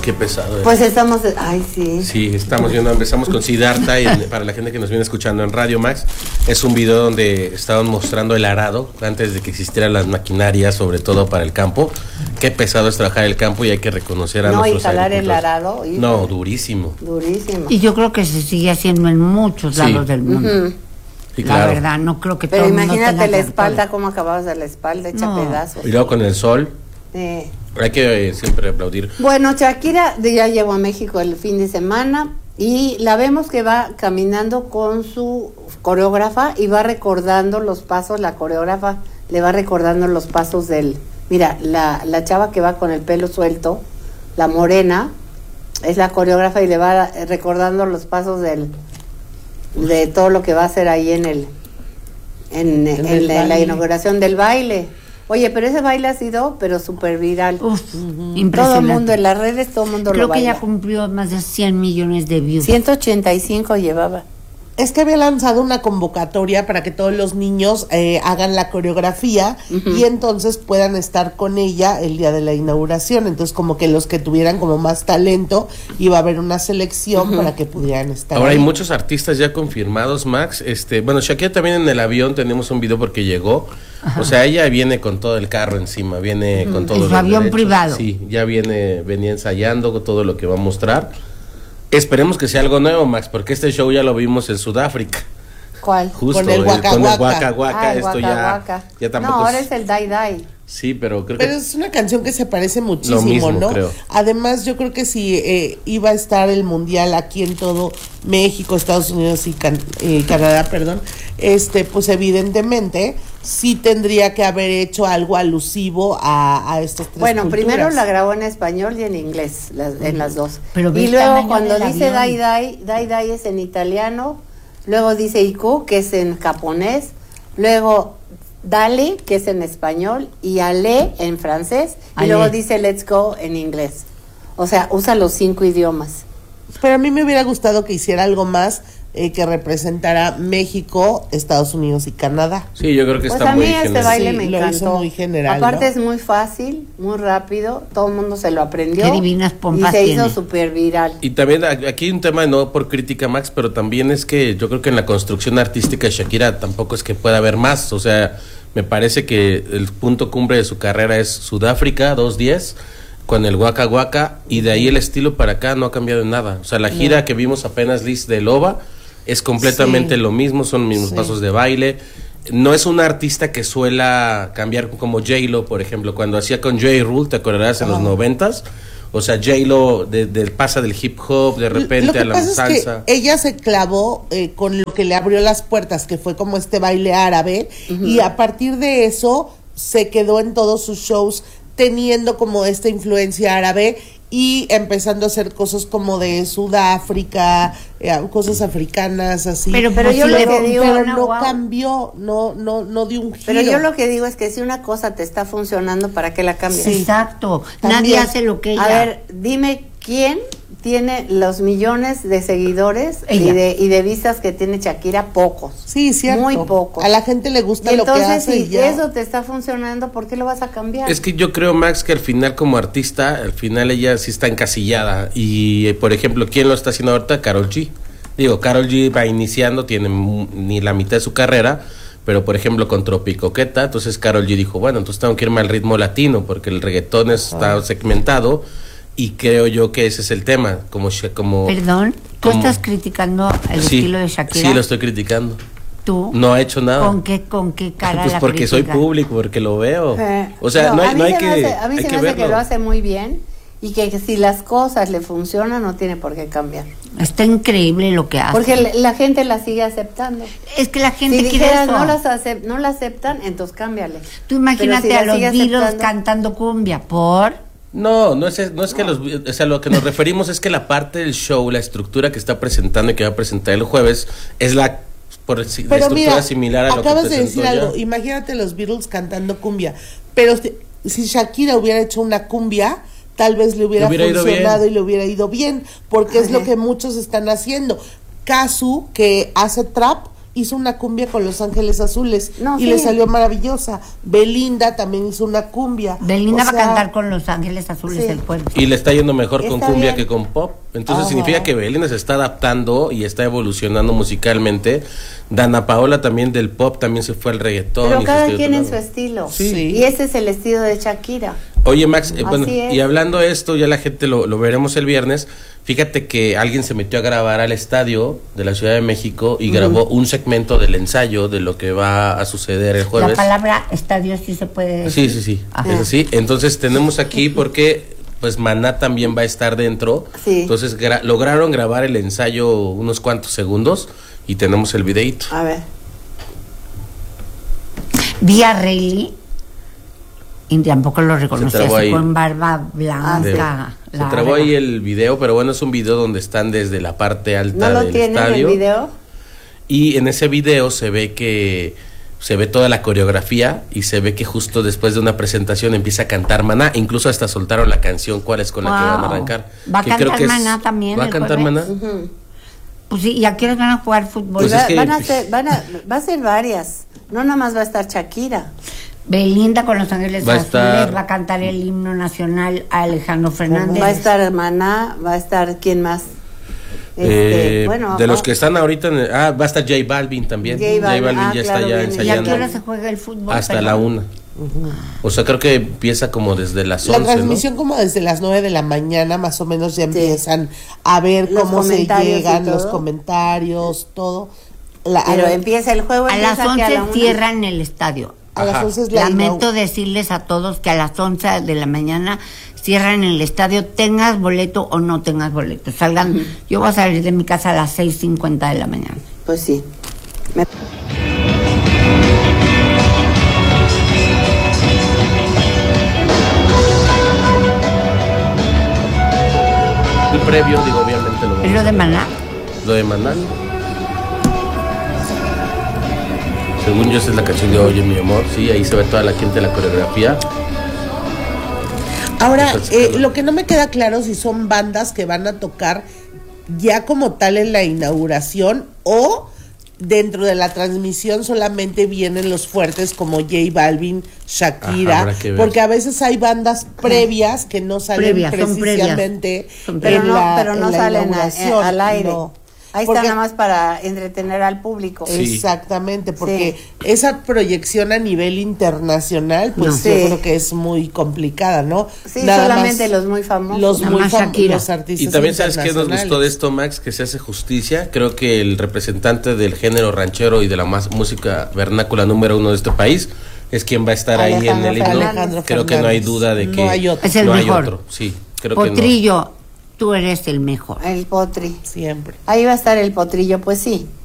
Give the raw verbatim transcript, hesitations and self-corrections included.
Qué pesado. ¿eh? Pues estamos, ay sí. Sí, estamos viendo, empezamos con Siddhartha, y para la gente que nos viene escuchando en Radio Max, es un video donde estaban mostrando el arado, antes de que existieran las maquinarias, sobre todo para el campo. Qué pesado es trabajar el campo y hay que reconocer a no, nuestros y jalar el agricultores. arado. Hijo. No, durísimo. Durísimo. Y yo creo que se sigue haciendo en muchos lados Sí. del mundo. Uh-huh. Sí, la claro. verdad, no creo que Pero todo el mundo imagínate tenga la tractores. espalda, cómo acababas de la espalda, hecha No. pedazos. Y luego con el sol, Eh. hay que eh, siempre aplaudir. Bueno, Shakira de- ya llegó a México el fin de semana y la vemos que va caminando con su coreógrafa y va recordando los pasos, la coreógrafa le va recordando los pasos del... Mira, la, la chava que va con el pelo suelto, la morena, es la coreógrafa y le va recordando los pasos del de todo lo que va a hacer ahí en el en, en, el la, la baile. inauguración del baile. Oye, pero ese baile ha sido pero súper viral. Uf, Todo impresionante. el mundo en las redes, todo el mundo Creo lo que baila. ya cumplió más de cien millones de views. ciento ochenta y cinco llevaba. Es que había lanzado una convocatoria para que todos los niños eh, hagan la coreografía Ujú. y entonces puedan estar con ella el día de la inauguración. Entonces, como que los que tuvieran como más talento, iba a haber una selección Ujú. para que pudieran estar Ahora ahí. hay muchos artistas ya confirmados, Max. Este, bueno, Shakira también en el avión tenemos un video porque llegó. O sea, ella viene con todo el carro encima, viene con todo En su avión privado. Sí, ya viene, venía ensayando todo lo que va a mostrar. Esperemos que sea algo nuevo, Max, porque este show ya lo vimos en Sudáfrica. ¿Cuál? Justo, Con el Waka con el Waka. Waka Waka, Ah, el esto Waka ya, Waka. ya tampoco No, ahora es- es el Dai Dai. Sí, pero creo Pero que es una canción que se parece muchísimo, mismo, ¿no? creo. Además, yo creo que si eh, iba a estar el mundial aquí en todo México, Estados Unidos y Can- eh, Canadá, perdón, este, pues evidentemente sí tendría que haber hecho algo alusivo a, a estas tres Bueno, culturas. primero la grabó en español y en inglés, las- en las dos. Pero ve y el luego tamaño cuando del dice avión. Dai Dai, Dai Dai es en italiano, luego dice Iku, que es en japonés, luego Dale, que es en español, y Ale en francés, Ale. y luego dice Let's Go en inglés. O sea, usa los cinco idiomas. Pero a mí me hubiera gustado que hiciera algo más eh, que representara México, Estados Unidos y Canadá. sí, yo creo que Pues está a muy mí este general. baile Sí, me lo hizo encantó. muy general, Aparte ¿no? es muy fácil, muy rápido, todo el mundo se lo aprendió. Qué divinas pompas y se tiene. hizo súper viral. Y también a- aquí hay un tema, no por crítica, Max, pero también es que yo creo que en la construcción artística de Shakira tampoco es que pueda haber más. O sea, me parece que el punto cumbre de su carrera es Sudáfrica, dos diez, con el Waka Waka, y de ahí el estilo para acá no ha cambiado en nada. O sea, la gira que vimos apenas, Liz, de Loba, es completamente Sí. lo mismo, son los mismos Sí. pasos de baile. No es una artista que suela cambiar como J-Lo, por ejemplo, cuando hacía con J. Rule, ¿te acordarás? En los noventas. O sea, J-Lo de, de- pasa del hip hop de repente Lo que a la pasa es salsa. que ella se clavó eh, con lo que le abrió las puertas, que fue como este baile árabe, y a partir de eso se quedó en todos sus shows teniendo como esta influencia árabe y empezando a hacer cosas como de Sudáfrica, eh, cosas africanas, así. Pero- Pero yo sí lo le que digo, pero no, no wow. cambió, no, no, no dio un giro. Pero yo lo que digo es que si una cosa te está funcionando, ¿para qué la cambias? Sí. Exacto. También. Nadie hace lo que ella. A ver, dime quién tiene los millones de seguidores y Ella. de, y de vistas que tiene Shakira, pocos. Sí, cierto. Muy pocos. A la gente le gusta Y lo que entonces, hace y si ya. eso te está funcionando, ¿por qué lo vas a cambiar? Es que yo creo, Max, que al final como artista, al final ella sí está encasillada. Y, eh, por ejemplo, ¿quién lo está haciendo ahorita? Karol G. Digo, Karol G va iniciando, tiene mu- ni la mitad de su carrera, pero por ejemplo con Tropicoqueta, entonces Karol G dijo, bueno, entonces tengo que irme al ritmo latino, porque el reggaetón está segmentado, y creo yo que ese es el tema, como... Sha- como Perdón, ¿tú como- estás criticando el Sí, estilo de Shakira? Sí, lo estoy criticando. ¿Tú? No ha hecho nada. ¿Con qué, con qué cara Pues la porque soy criticas? público, porque lo veo. Eh, O sea, no, a hay, mí no hay se que, me hace- a mí hay se que me hace que verlo. lo hace muy bien y que, que si las cosas le funcionan no tiene por qué cambiar. Está increíble lo que hace. Porque la, la gente la sigue aceptando. es que la gente Si quiere dijeras eso. no, las acep- no la aceptan, entonces cámbiale. Tú imagínate Pero si a la los sigue Beatles aceptando- cantando cumbia. ¿Por? No, no es, no es que los, o sea, lo que nos referimos es que la parte del show, la estructura que está presentando y que va a presentar el jueves, es la, por, si- la Pero estructura mira, similar a lo que acabas de presentó decir ya. algo. Imagínate los Beatles cantando cumbia. Pero si, si Shakira hubiera hecho una cumbia, tal vez le hubiera, Le hubiera ido funcionado bien. y le hubiera ido bien, porque es lo Ajá. que muchos están haciendo. Kazu, que hace trap, hizo una cumbia con Los Ángeles Azules No, y sí. le salió maravillosa. Belinda también hizo una cumbia. Belinda O va sea, a cantar con Los Ángeles Azules sí. el jueves. Y le está yendo mejor con Está cumbia bien. que con pop. Entonces Ajá. significa que Belinda se está adaptando y está evolucionando musicalmente. Dana Paola también del pop también se fue al reggaetón. Pero y se cada fue a quien otro en su lado. estilo. Sí. Y ese es el estilo de Shakira. Oye, Max, eh, bueno, Así es. y hablando de esto, ya la gente lo, lo veremos el viernes. Fíjate que alguien se metió a grabar al estadio de la Ciudad de México y grabó un segmento del ensayo de lo que va a suceder el La jueves. palabra estadio sí se puede Sí, decir. sí, sí, Ajá. es así. Entonces tenemos aquí porque pues Maná también va a estar dentro. Sí. Entonces gra- lograron grabar el ensayo unos cuantos segundos y tenemos el videito. A ver. Vi a Rayleigh y tampoco lo reconocí, trabó así ahí. con barba Ah, blanca. Se trabó ahí el video, pero bueno, es un video donde están desde la parte alta ¿No lo del tienen estadio. el video? Y en ese video se ve que se ve toda la coreografía y se ve que justo después de una presentación empieza a cantar Maná, incluso hasta soltaron la canción cuál es con la que van a Wow. arrancar. ¿Va a que cantar es- Maná también ¿Va a el cantar jueves? Maná? Ujú. Pues sí, ¿y a qué hora van a jugar fútbol? Pues Va- es que- van a ser, van a, va a ser varias. No nada más va a estar Shakira. Belinda con Los Ángeles Va a Azules estar- va a cantar el himno nacional a Alejandro Fernández. Va a estar Maná, va a estar ¿quién más? Este, Eh, bueno, de va- los que están ahorita en el- ah, va a estar J Balvin también. J Balvin, ah, ya claro, está ya viene. ¿Y a ensayando. qué hora se juega el fútbol? Hasta Perdón. la una. O sea, creo que empieza como desde las La once, ¿no? transmisión como desde las nueve de la mañana más o menos ya empiezan a ver Los cómo se comentarios y llegan los todo. comentarios, todo. La- Pero a, empieza el juego. A las empieza aquí once la una. cierran el estadio. a las Ajá. once es la Lamento inau- decirles a todos que a las once de la mañana cierran el estadio, tengas boleto o no tengas boleto. Salgan, yo voy a salir de mi casa a las seis cincuenta de la mañana. Pues sí. Me- El previo, digo, obviamente lo ¿Es vamos lo a de ver. Maná? Lo de Maná. Según yo, esa es la canción de Oye, mi amor. Sí, ahí se ve toda la gente, la coreografía. Ahora, Entonces, eh, claro. lo que no me queda claro si son bandas que van a tocar ya como tal en la inauguración o dentro de la transmisión solamente vienen los fuertes como J Balvin, Shakira, Ajá, habrá que ver. porque a veces hay bandas previas que no salen Previas, son previas. precisamente Son Pero en no, la, pero no en la salen a- inauguración, al aire. no. Ahí Porque- está nada más para entretener al público. Sí. Exactamente, porque Sí. esa proyección a nivel internacional, pues No. yo Sí. creo que es muy complicada, ¿no? Sí, Nada solamente más los muy famosos. Los Nada muy más fam- Shakira. los artistas Y también, ¿sabes qué nos gustó de internacionales. esto, Max? Que se hace justicia. Creo que el representante del género ranchero y de la más música vernácula número uno de este país es quien va a estar ahí en Alejandro el himno. Fernández. Alejandro Creo que no hay Fernández. duda de No que hay otro. Es el no hay mejor. otro. Sí, creo que no. Potrillo, tú eres el mejor. El potri. Siempre. Ahí va a estar el potrillo, pues sí.